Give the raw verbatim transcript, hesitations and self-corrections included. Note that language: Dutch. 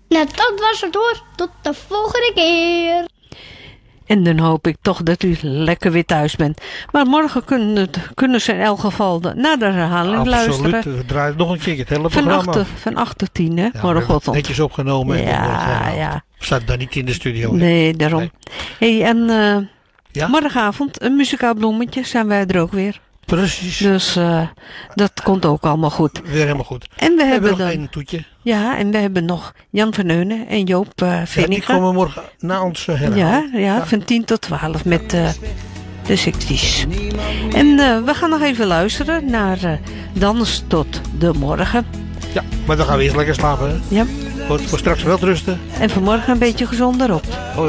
Nou, dat was het hoor. Tot de volgende keer. En dan hoop ik toch dat u lekker weer thuis bent. Maar morgen kunnen, kunnen ze in elk geval de, naar de herhaling Absoluut. luisteren. Absoluut, we draaien nog een keer het hele Van programma. acht, van acht tot tien, hè, Ja, we hebben morgenochtend. het netjes opgenomen. En Ja, dan wordt het herhaald. ja. Staat daar niet in de studio. hè? Nee, daarom. Nee. Hey, en uh, Ja? morgenavond, een muzikaal bloemetje, zijn wij er ook weer. Precies. Dus uh, dat komt ook allemaal goed. Weer helemaal goed. En we, We hebben hebben nog dan, één toetje. ja, en we hebben nog Jan van Heunen en Joop uh, Ja, die Vinniger. komen morgen na ons uh, herhalen. Ja, ja, Ja. van tien tot twaalf met uh, de zestig's. En uh, we gaan nog even luisteren naar uh, Dans tot de morgen. Ja, maar dan gaan we eerst lekker slapen. Hè? Ja, Voor, voor straks wel rusten. en vanmorgen een beetje gezonder op. Oh